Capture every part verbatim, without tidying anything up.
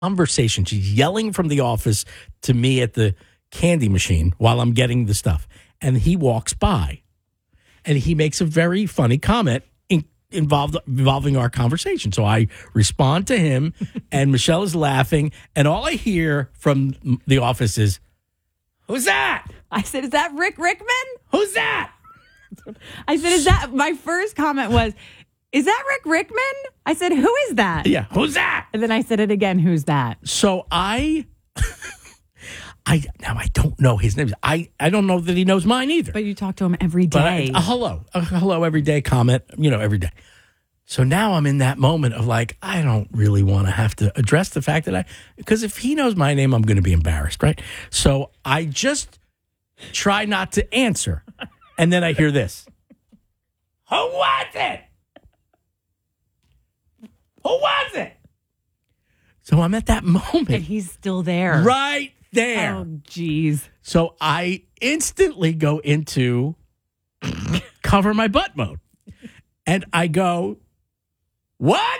conversation. She's yelling from the office to me at the candy machine while I'm getting the stuff. And he walks by and he makes a very funny comment in, involved, involving our conversation. So I respond to him and Michelle is laughing. And all I hear from the office is, "Who's that?" I said, "Is that Rick Rickman?" "Who's that?" I said, "Is that," my first comment was, "Is that Rick Rickman?" I said, "Who is that?" Yeah, "Who's that?" And then I said it again, "Who's that?" So I, I now I don't know his name. I, I don't know that he knows mine either. But you talk to him every But I- day. a hello, a hello every day comment, you know, every day. So now I'm in that moment of like, I don't really want to have to address the fact that I, because if he knows my name, I'm going to be embarrassed, right? So I just try not to answer. And then I hear this. "Who was it? Who was it?" So I'm at that moment. And he's still there. Right there. Oh, geez. So I instantly go into cover my butt mode. And I go, "What?"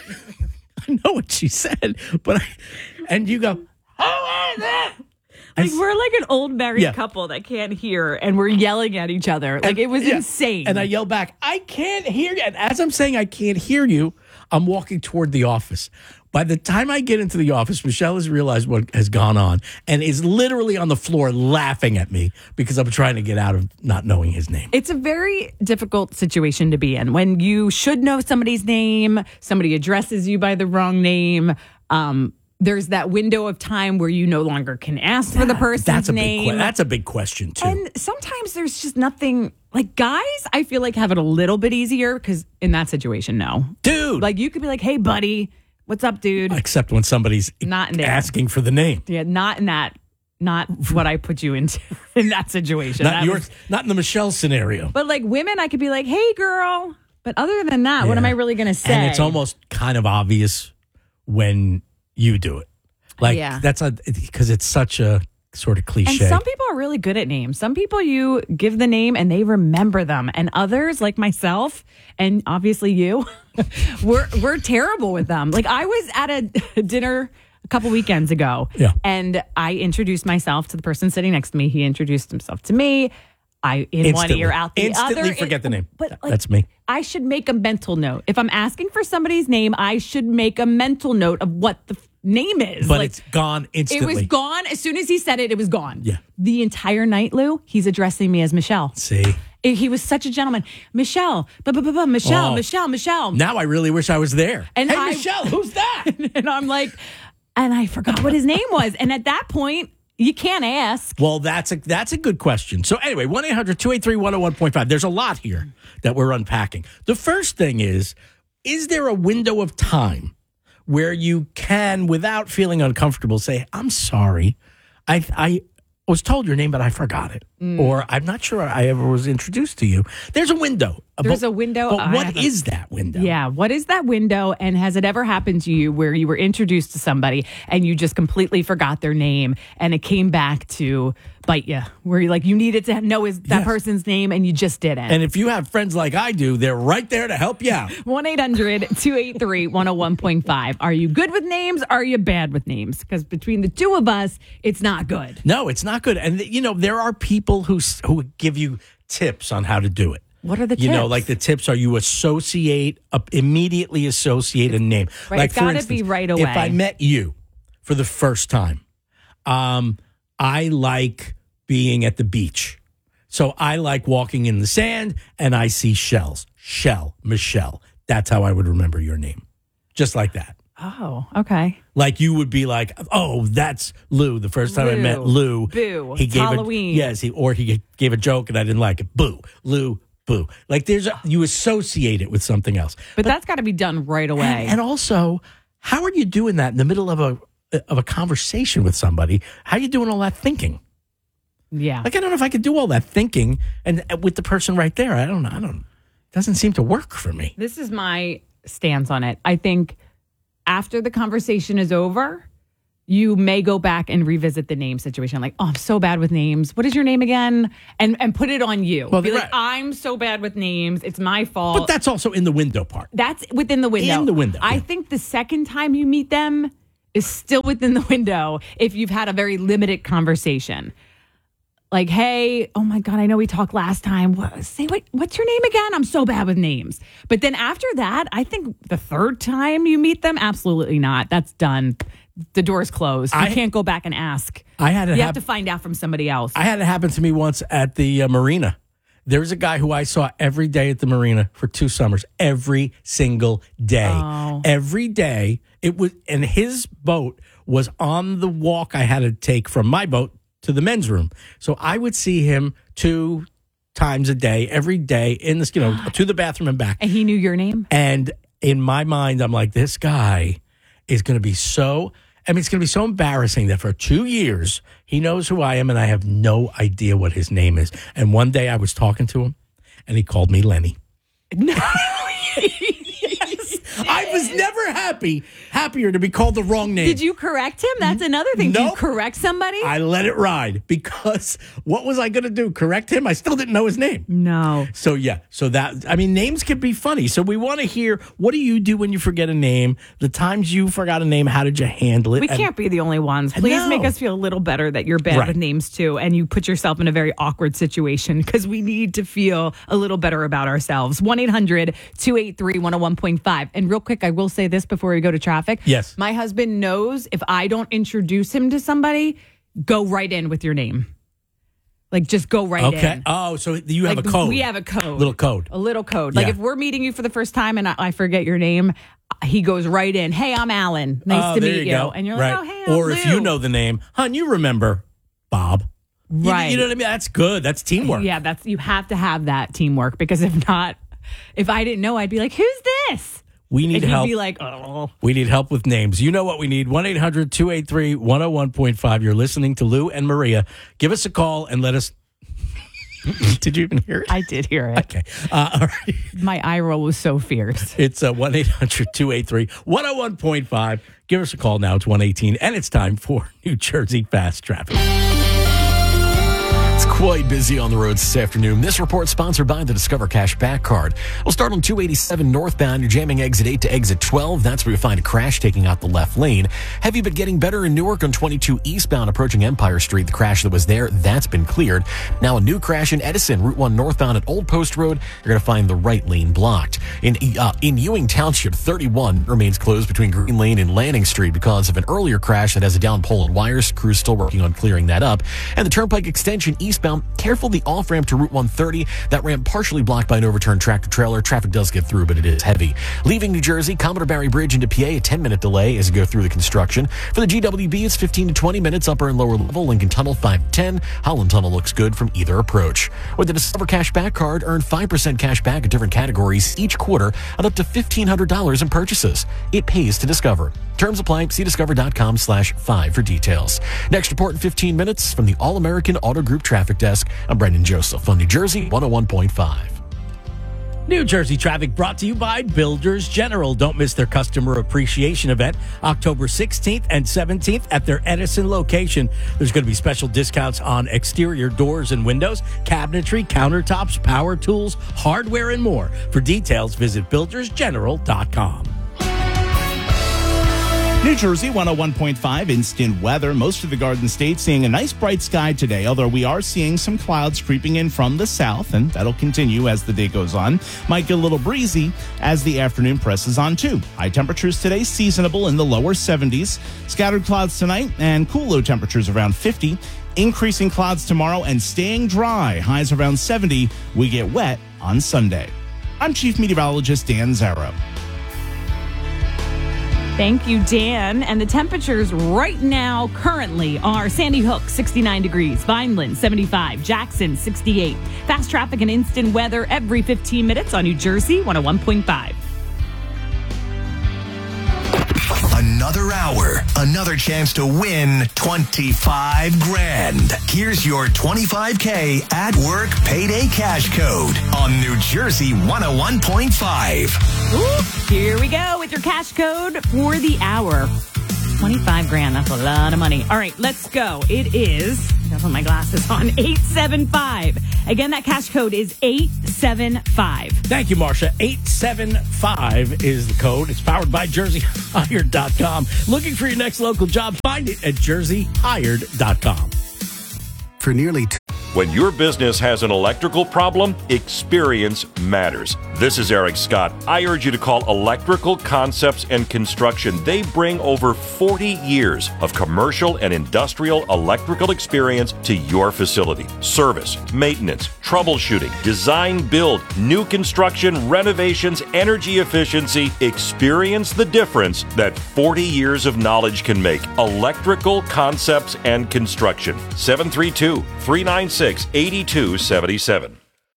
I know what she said, but I, and you go, "Who is it?" I Like, s- we're like an old married Yeah. couple that can't hear, and we're yelling at each other. Like, it was Yeah. insane. And I yell back, "I can't hear you." And as I'm saying, "I can't hear you," I'm walking toward the office. By the time I get into the office, Michelle has realized what has gone on and is literally on the floor laughing at me because I'm trying to get out of not knowing his name. It's a very difficult situation to be in when you should know somebody's name, somebody addresses you by the wrong name. Um, there's that window of time where you no longer can ask for the person's That's a name. big que- that's a big question too. And sometimes there's just nothing, like, guys, I feel like have it a little bit easier because in that situation, no. Dude. Like, you could be like, "Hey, buddy, what's up, dude?" Except when somebody's Not in there. asking for the name. Yeah, not in that, not what I put you into in that situation. Not That your, was- not in the Michelle scenario. but like women, I could be like, "Hey, girl." But other than that, what am Yeah. I really going to say? And it's almost kind of obvious when you do it. Like, Yeah. that's a, because it's such a sort of And cliche. some people are really good at names. Some people you give the name and they remember them, and others, like myself, and obviously you, we're we're terrible with them. Like, I was at a dinner a couple weekends ago, Yeah. and I introduced myself to the person sitting next to me. He introduced himself to me. I in one Instantly. ear out the Instantly other. forget the name. But like, That's me. I should make a mental note. If I'm asking for somebody's name, I should make a mental note of what the f- name is. But Like, it's gone it instantly. was gone. As soon as he said it, it was gone. Yeah. The entire night, Lou, he's addressing me as Michelle. See? He he was such a gentleman. Michelle, bu- bu- bu- bu- Michelle, Oh. Michelle, Michelle. Now I really wish I was there. And hey, I- Michelle, who's that? And I'm like, and I forgot what his name was. And at that point, you can't ask. Well, that's a that's a good question. So anyway, one eight hundred two eight three one oh one point five. There's a lot here that we're unpacking. The first thing is, is there a window of time where you can, without feeling uncomfortable, say, "I'm sorry, I I was told your name, but I forgot it," or "I'm not sure I ever was introduced to you." There's a window. There's But- a window. But I what haven't- is that window? Yeah. What is that window? And has it ever happened to you where you were introduced to somebody and you just completely forgot their name and it came back to bite you? Where you like you needed to know his, that Yes. person's name and you just didn't. And if you have friends like I do, they're right there to help you out. one eight hundred two eight three one oh one point five. Are you good with names? Are you bad with names? Because between the two of us, it's not good. No, it's not good. And you know, there are people who s- who give you tips on how to do it. What are the You know, tips? like the tips are you associate, uh, immediately associate a name. Right, Like it's for gotta instance, be right If away. I met you for the first time, um, I like being at the beach. So I like walking in the sand and I see shells. Shell, Michelle. That's how I would remember your name. Just like that. Oh, okay. Like you would be like, "Oh, that's Lou." The first time I Lou. met Lou, Boo. he It's gave Halloween. A, yes, he or he gave a joke and I didn't like it. Boo, Lou, boo. Like there's a, you associate it with something else. But, that's got to be done right away. And, and also, how are you doing that in the middle of a of a conversation with somebody? How are you doing all that thinking? yeah. Like I don't know if I could do all that thinking and uh, with the person right there. I don't know. I don't. It doesn't seem to work for me. This is my stance on it. I think after the conversation is over, you may go back and revisit the name situation. Like, "Oh, I'm so bad with names. What is your name again?" And and put it on you. Well, Be like, right. "I'm so bad with names. It's my fault." But that's also in the window part. That's within the window. In the window, I yeah. think the second time you meet them is still within the window if you've had a very limited conversation. Like, hey, oh my God, I know we talked last time. What, say what? What's your name again? I'm so bad with names. But then after that, I think the third time you meet them, absolutely not. That's done. The door's closed. You I, can't go back and ask. I had it You hap- have to find out from somebody else. I had it happen to me once at the uh, marina. There was a guy who I saw every day at the marina for two summers, every single day. Oh. Every day. It was, and his boat was on the walk I had to take from my boat to the men's room. So I would see him two times a day, every day in this, you know, to the bathroom and back. And he knew your name? And in my mind, I'm like, this guy is going to be so, I mean, it's going to be so embarrassing that for two years, he knows who I am and I have no idea what his name is. And one day I was talking to him and he called me Lenny. No. Yes. I was never happy, happier to be called the wrong name. Did you correct him? That's another thing. Did you Nope. correct somebody? I let it ride because what was I going to do? Correct him? I still didn't know his name. no. So, yeah. So that, I mean, names can be funny. So we want to hear, what do you do when you forget a name? The times you forgot a name, how did you handle it? We And- can't be the only ones. Please No. make us feel a little better that you're bad Right. with names too, and you put yourself in a very awkward situation because we need to feel a little better about ourselves. one eight hundred two eight three one oh one point five. And real quick, I will say this before we go to traffic. Yes. My husband knows if I don't introduce him to somebody, go right in with your name. Like, just go right Okay. in. Oh, so you have Like, a code. We have a code. Little code. A little code. Like, Yeah. if we're meeting you for the first time and I, I forget your name, he goes right in. Hey, I'm Alan. Nice Oh, to there meet you you. go. And you're right. like, oh, hey, I'm Or if Lou. you know the name, hon, you remember Bob. You- Right. You, know what I mean? That's good. That's teamwork. Yeah, that's you have to have that teamwork because if not, if I didn't know, I'd be like, "Who's this?" We need And he'd help. be like, "Oh, We need help with names. You know what we need. one eight hundred two eight three one oh one point five. You're listening to Lou and Maria. Give us a call and let us. Did you even hear it? I did hear it." Okay. Uh, all right. My eye roll was so fierce. It's uh, one eight hundred two eight three one oh one point five. Give us a call now. It's one eighteen, and it's time for New Jersey Fast Traffic. It's quite busy on the roads this afternoon. This report sponsored by the Discover Cash Back Card. We'll start on two eighty-seven northbound. You're jamming exit eight to exit twelve. That's where you find a crash taking out the left lane. Heavy but getting better in Newark on twenty-two eastbound approaching Empire Street. The crash that was there, that's been cleared. Now a new crash in Edison, Route one northbound at Old Post Road. You're going to find the right lane blocked. In uh, in Ewing Township, thirty-one remains closed between Green Lane and Lanning Street because of an earlier crash that has a down pole and wires. Crews still working on clearing that up. And the Turnpike extension eastbound, careful the off-ramp to Route one thirty. That ramp partially blocked by an overturned tractor trailer. Traffic does get through, but it is heavy. Leaving New Jersey, Commodore Barry Bridge into P A, a ten-minute delay as you go through the construction. For the G W B, it's fifteen to twenty minutes, upper and lower level. Lincoln Tunnel, five to ten. Holland Tunnel looks good from either approach. With the Discover Cash Back Card, earn five percent cash back at different categories each quarter on up to fifteen hundred dollars in purchases. It pays to Discover. Terms apply. See discover.com slash five for details. Next report in fifteen minutes from the All-American Auto Group Traffic Desk. I'm Brendan Joseph on New Jersey one oh one point five. New Jersey Traffic brought to you by Builders General. Don't miss their customer appreciation event October sixteenth and seventeenth at their Edison location. There's going to be special discounts on exterior doors and windows, cabinetry, countertops, power tools, hardware, and more. For details, visit builders general dot com. New Jersey one oh one point five instant weather. Most of the Garden State seeing a nice bright sky today, although we are seeing some clouds creeping in from the south, and that'll continue as the day goes on. Might get a little breezy as the afternoon presses on too. High temperatures today seasonable in the lower seventies. Scattered clouds tonight and cool low temperatures around fifty. Increasing clouds tomorrow and staying dry. Highs around seventy. We get wet on Sunday. I'm Chief Meteorologist Dan Zarrow. Thank you, Dan. And the temperatures right now currently are Sandy Hook, sixty-nine degrees, Vineland, seventy-five, Jackson, sixty-eight. Fast traffic and instant weather every fifteen minutes on New Jersey one oh one point five. Another hour, another chance to win twenty-five grand. Here's your twenty-five K at work payday cash code on New Jersey one oh one point five. Ooh, here we go with your cash code for the hour. twenty-five grand. That's a lot of money. All right, let's go. It is, I gotta put my glasses on, eight seven five. Again, that cash code is eight seven five. Thank you, Marcia. eight seven five is the code. It's powered by jersey hired dot com. Looking for your next local job? Find it at jersey hired dot com. For nearly two. When your business has an electrical problem, experience matters. This is Eric Scott. I urge you to call Electrical Concepts and Construction. They bring over forty years of commercial and industrial electrical experience to your facility. Service, maintenance, troubleshooting, design, build, new construction, renovations, energy efficiency. Experience the difference that forty years of knowledge can make. Electrical Concepts and Construction. seven three two, three nine six, eight two seven seven.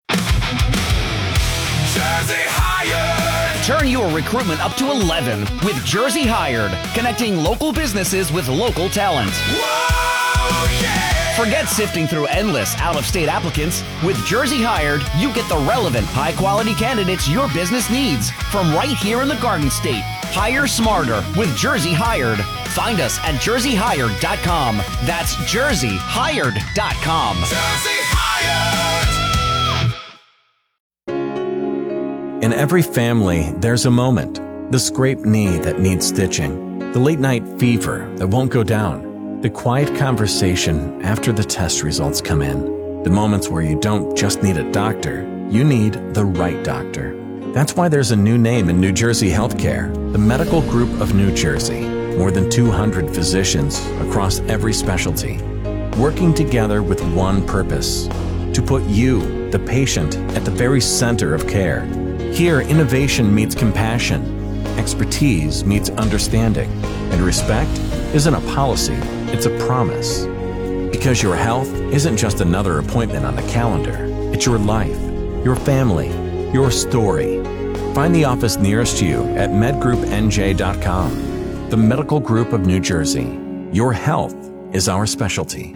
Jersey Hired. Turn your recruitment up to eleven with Jersey Hired, connecting local businesses with local talent. Whoa, yeah. Forget sifting through endless out-of-state applicants. With Jersey Hired, you get the relevant, high-quality candidates your business needs from right here in the Garden State. Hire smarter with Jersey Hired. Find us at jersey hired dot com. That's jersey hired dot com. Jersey Hired. In every family, there's a moment. The scraped knee that needs stitching. The late night fever that won't go down. The quiet conversation after the test results come in. The moments where you don't just need a doctor, you need the right doctor. That's why there's a new name in New Jersey healthcare, the Medical Group of New Jersey. More than two hundred physicians across every specialty, working together with one purpose, to put you, the patient, at the very center of care. Here, innovation meets compassion, expertise meets understanding, and respect isn't a policy, it's a promise. Because your health isn't just another appointment on the calendar, it's your life, your family, your story. Find the office nearest you at med group n j dot com. The Medical Group of New Jersey. Your health is our specialty.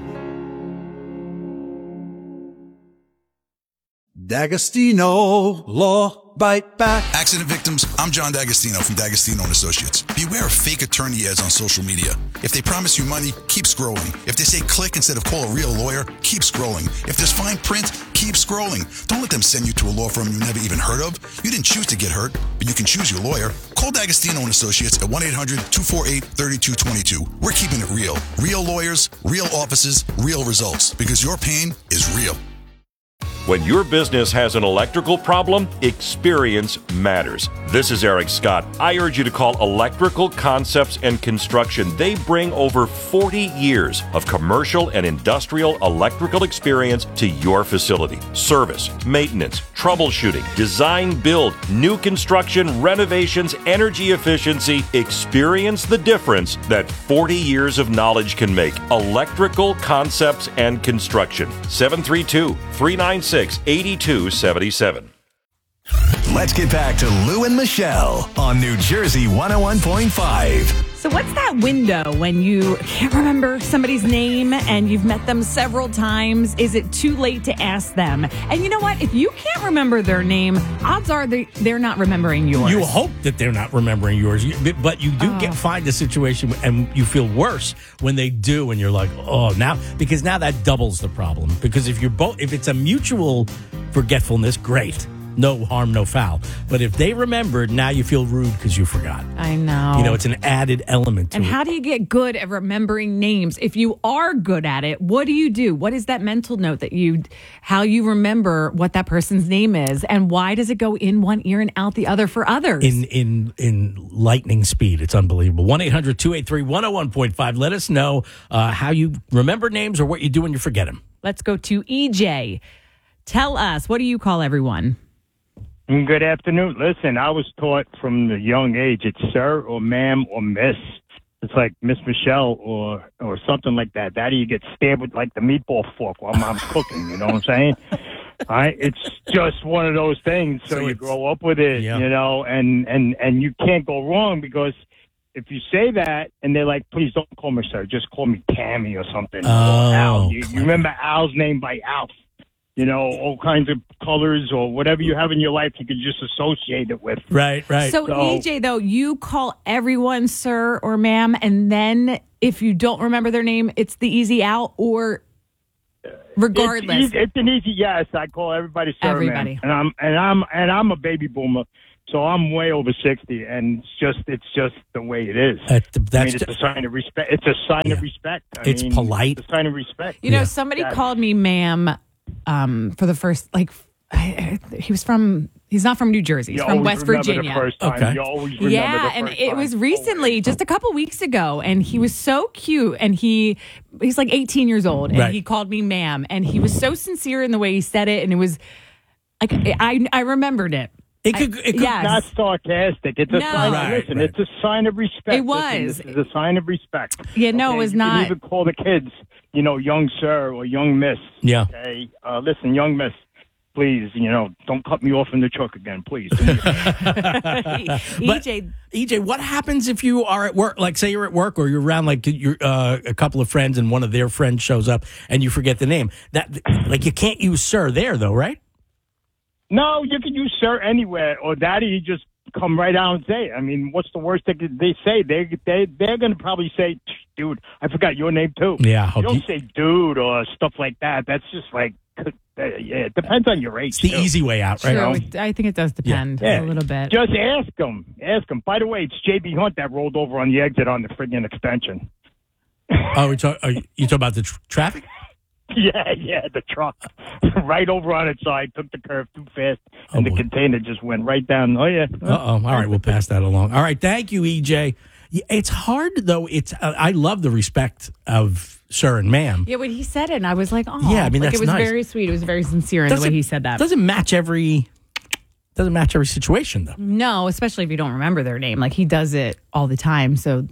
D'Agostino Law Bite Back. Accident victims, I'm John D'Agostino from D'Agostino and Associates. Beware of fake attorney ads on social media. If they promise you money, keep scrolling. If they say click instead of call a real lawyer, keep scrolling. If there's fine print, keep scrolling. Don't let them send you to a law firm you never even heard of. You didn't choose to get hurt, but you can choose your lawyer. Call D'Agostino and Associates at one eight hundred, two four eight, three two two two. We're keeping it real. Real lawyers, real offices, real results. Because your pain is real. When your business has an electrical problem, experience matters. This is Eric Scott. I urge you to call Electrical Concepts and Construction. They bring over forty years of commercial and industrial electrical experience to your facility. Service, maintenance, troubleshooting, design, build, new construction, renovations, energy efficiency. Experience the difference that forty years of knowledge can make. Electrical Concepts and Construction. seven three two, three nine six, eight two seven seven. Let's get back to Lou and Michelle on New Jersey one oh one point five. So what's that window when you can't remember somebody's name and you've met them several times? Is it too late to ask them? And you know what? If you can't remember their name, odds are they, they're not remembering yours. You hope that they're not remembering yours, but you do oh. get find a situation and you feel worse when they do, and you're like, oh, now because now that doubles the problem. Because if you're both, if it's a mutual forgetfulness, great. No harm, no foul. But if they remembered, now you feel rude because you forgot. I know. You know, it's an added element to and it. And how do you get good at remembering names? If you are good at it, what do you do? What is that mental note that you, how you remember what that person's name is? And why does it go in one ear and out the other for others? In in in lightning speed. It's unbelievable. one eight hundred, two eight three, one oh one point five. Let us know uh, how you remember names or what you do when you forget them. Let's go to E J. Tell us, what do you call everyone? Good afternoon. Listen, I was taught from the young age, it's sir or ma'am or miss. It's like Miss Michelle or or something like that. Daddy, you get stabbed with like the meatball fork while mom's cooking. You know what I'm saying? All right, it's just one of those things. So, so you grow up with it, yeah. you know, and, and, and you can't go wrong because if you say that and they're like, please don't call me sir, just call me Tammy or something. Oh, or Al. You, you remember Al's name by Alf. you know, all kinds of colors or whatever you have in your life, you can just associate it with. Right, right. So, E J, though, you call everyone sir or ma'am, and then if you don't remember their name, it's the easy out, or regardless. It's, it's an easy yes. I call everybody sir, Everybody. ma'am. And I'm and I'm and I'm a baby boomer, so I'm way over sixty, and it's just it's just the way it is. That- I that's mean, it's ju- a sign of respect. It's a sign Yeah. of respect. I It's mean, polite. It's a sign of respect. You know, Yeah. somebody Yeah. called me ma'am um, for the first, like, I, I, he was from, he's not from New Jersey. He's You from always West remember Virginia. The first time. Okay. You always remember Yeah, the and first it time. was recently, Always. just a couple weeks ago, and he was so cute, and he he's like eighteen years old, and Right. he called me ma'am, and he was so sincere in the way he said it, and it was like I I remembered it. It could, it could yes. Not sarcastic. It's a No. sign. Right, listen, right. it's a sign of respect. It Listen, was. this is a sign of respect. Yeah, no, it Okay? was you not. Can even call the kids, you know, young sir or young miss. Yeah. Okay. Uh, listen, young miss. Please, you know, don't cut me off in the truck again, please. But- E J, E J, what happens if you are at work? Like, say you're at work or you're around like you're, uh, a couple of friends and one of their friends shows up and you forget the name. That like you can't use sir there though, right? No, you can use sir anywhere or daddy. You just come right out and say it. I mean, what's the worst they could, they say? They they they're going to probably say, "Dude, I forgot your name too." Yeah, You hope don't you- say "dude" or stuff like that. That's just like, uh, yeah, it depends on your age. It's the too. easy way out, right? true, it- I think it does depend Yeah. a little bit. Just ask them. Ask them. By the way, it's J B Hunt that rolled over on the exit on the friggin' extension. Oh, we talk, are you you talking about the tr- traffic? Yeah, yeah, the truck right over on its side took the curve too fast, and Oh, the boy. container just went right down. Oh yeah. Uh oh. All right, we'll pass that along. All right, thank you, E J. Yeah, it's hard though. It's uh, I love the respect of sir and ma'am. Yeah, when he said it, and I was like, oh, Yeah, I mean, like, that's it was nice. very sweet. It was very sincere in the way Doesn't- he said that. Doesn't match every doesn't match every situation though. No, especially if you don't remember their name. Like he does it all the time, so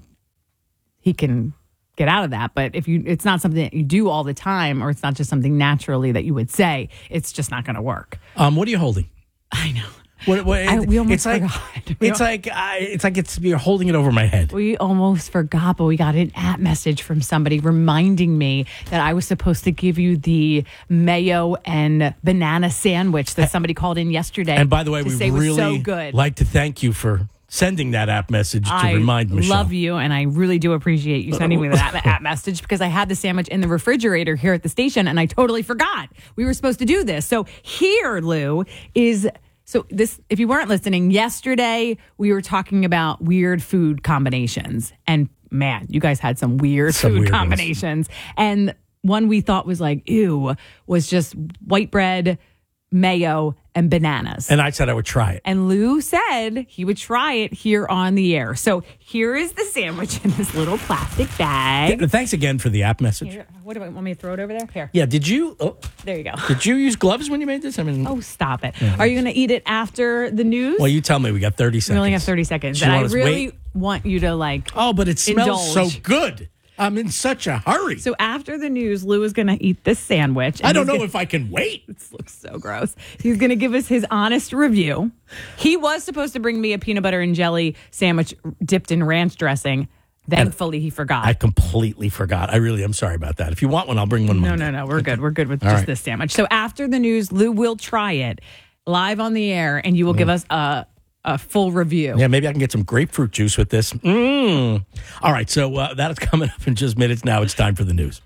he can get out of that. But if you, it's not something that you do all the time, or it's not just something naturally that you would say, it's just not going to work. Um, what are you holding? I know. What, what, I- we almost it's like forgot. We it's al- like I, it's like it's you're holding it over my head. We almost forgot, but we got an app message from somebody reminding me that I was supposed to give you the mayo and banana sandwich that somebody called in yesterday. And by the way, to we say was really so good. like to thank you for sending that app message to I remind Michelle. love you, and I really do appreciate you sending me that app message because I had the sandwich in the refrigerator here at the station, and I totally forgot we were supposed to do this. So here, Lou, is so this. If you weren't listening yesterday, we were talking about weird food combinations, and man, you guys had some weird Some food weird ones. combinations, and one we thought was like ew was just white bread, mayo, and bananas. And I said I would try it. And Lou said he would try it here on the air. So here is the sandwich in this little plastic bag. Yeah, thanks again for the app message. Here, what do I want me to throw it over there? Here. Yeah, did you? Oh, There you go. did you use gloves when you made this? I mean, Oh, stop it. Are you going to eat it after the news? well, you tell me. We got thirty seconds. we only have thirty seconds. Do you And I want us to really wait? want you to like. Oh, but it smells Indulge. so good. I'm in such a hurry. So after the news, Lou is going to eat this sandwich. and I don't he's know gonna- if I can wait. This looks so gross. He's going to give us his honest review. He was supposed to bring me a peanut butter and jelly sandwich dipped in ranch dressing. Thankfully, he forgot. I completely forgot. I really am sorry about that. If you want one, I'll bring one. No, Monday. no, no. We're good. We're good with All just right. this sandwich. So after the news, Lou will try it live on the air, and you will give us a, a full review. Yeah, maybe I can get some grapefruit juice with this. Mm. All right, so uh, that is coming up in just minutes. Now it's time for the news.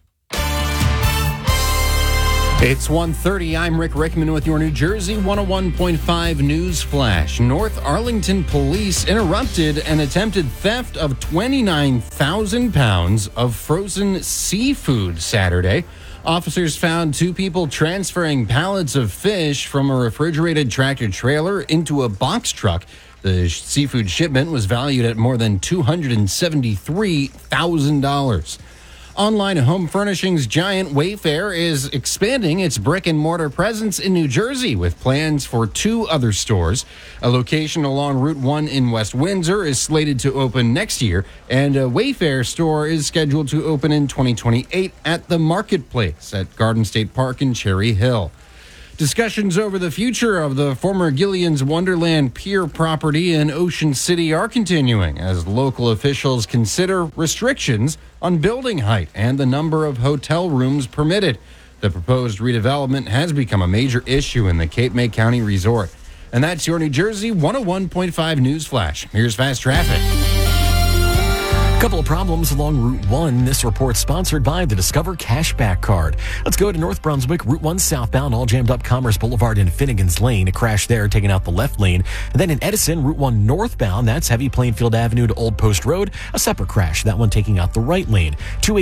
It's one thirty. I'm Rick Rickman with your New Jersey one oh one point five News Flash. North Arlington police interrupted an attempted theft of twenty-nine thousand pounds of frozen seafood Saturday. Officers found two people transferring pallets of fish from a refrigerated tractor trailer into a box truck. The seafood shipment was valued at more than two hundred seventy-three thousand dollars. Online home furnishings giant Wayfair is expanding its brick and mortar presence in New Jersey with plans for two other stores. A location along Route one in West Windsor is slated to open next year, and a Wayfair store is scheduled to open in twenty twenty-eight at the Marketplace at Garden State Park in Cherry Hill. Discussions over the future of the former Gillian's Wonderland Pier property in Ocean City are continuing as local officials consider restrictions on building height and the number of hotel rooms permitted. The proposed redevelopment has become a major issue in the Cape May County Resort. And that's your New Jersey one oh one point five News Flash. Here's fast traffic. Couple of problems along Route one. This report sponsored by the Discover Cashback Card. Let's go to North Brunswick, Route one southbound, all jammed up Commerce Boulevard in Finnegan's Lane. A crash there, taking out the left lane. And then in Edison, Route one northbound, that's heavy Plainfield Avenue to Old Post Road. A separate crash, that one taking out the right lane. two